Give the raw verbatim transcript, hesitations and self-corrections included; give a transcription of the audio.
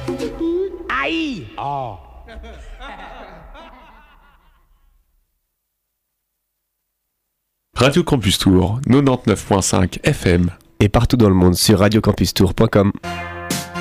Aïe. Oh. Radio Campus Tour, quatre-vingt-dix-neuf point cinq F M. Et partout dans le monde sur radio campus tour point com.